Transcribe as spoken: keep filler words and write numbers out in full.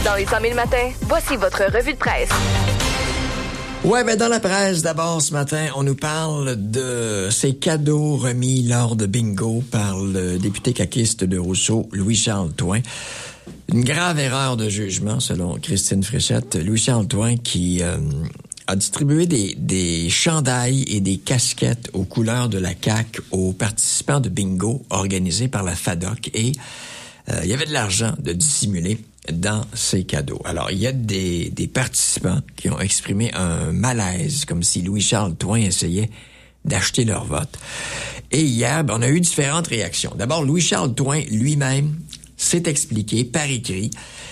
Dans les cent mille matins, voici votre revue de presse. Ouais, ben dans la presse, d'abord, ce matin, on nous parle de ces cadeaux remis lors de bingo par le député caquiste de Rousseau, Louis-Charles Thouin. Une grave erreur de jugement, selon Christine Fréchette. Louis-Charles Thouin qui euh, a distribué des, des chandails et des casquettes aux couleurs de la C A Q aux participants de bingo organisés par la FADOC. Et euh, il y avait de l'argent de dissimuler dans ces cadeaux. Alors, il y a des, des participants qui ont exprimé un malaise, comme si Louis-Charles Thouin essayait d'acheter leur vote. Et hier, ben, on a eu différentes réactions. D'abord, Louis-Charles Thouin lui-même s'est expliqué par écrit